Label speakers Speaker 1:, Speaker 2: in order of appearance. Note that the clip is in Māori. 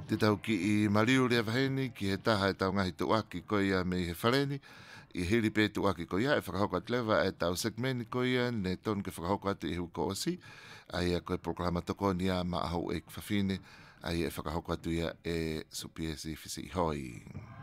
Speaker 1: Te tau ki I Mariu rea vaheni, ki he taha e tau ngahi tuaki ko ia me he whareni, I hiri pe tuaki ko ia, e whakahoko at lewa e tau segmeni ko ia, ne ton ke whakahoko atu I huko osi, ai a koe programa toko ni a maa hau e kwhawhine, ai e whakahoko atu ia e supiesi fisi hoi.